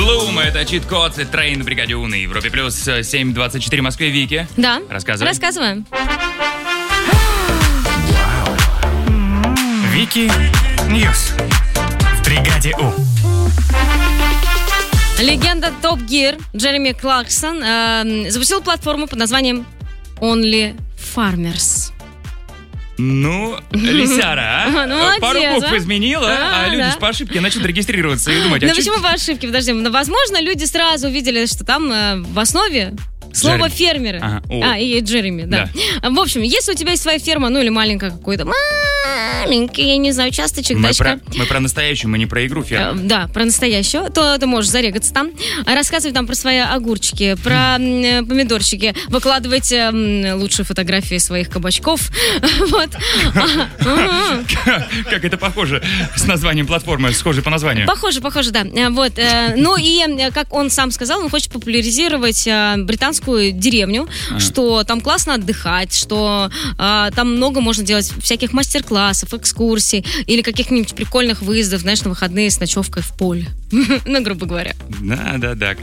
Bloom, это чит-код Train на бригаде У на Европе плюс 7:24 в Москве. Вики. Да. Рассказываем. Вики Ньюс в бригаде У. Легенда Top Gear Джереми Кларксон запустил платформу под названием Only Farmers. Ну, лисяра, а? Ну, молодец, пару букв а? изменила, а люди да. ж по ошибке начнут регистрироваться и думать, Ну почему по ошибке? Подожди, возможно, люди сразу увидели, что там в основе слово Джереми. фермеры. Ага. И Джереми, да. В общем, если у тебя есть своя ферма, ну или маленькая какой-то, маленький, я не знаю, участочек, дачка. Мы про настоящую, мы не про игру ферму. Да, про настоящую, то ты можешь зарегаться там, рассказывать там про свои огурчики, про помидорчики, выкладывать лучшие фотографии своих кабачков. Вот. Как это похоже с названием платформы, схоже по названию. Похоже, да. Вот. Ну и, как он сам сказал, он хочет популяризировать британскую деревню, что там классно отдыхать, что там много можно делать всяких мастер-классов, экскурсий или каких-нибудь прикольных выездов, знаешь, на выходные с ночевкой в поле. Ну, грубо говоря. Да,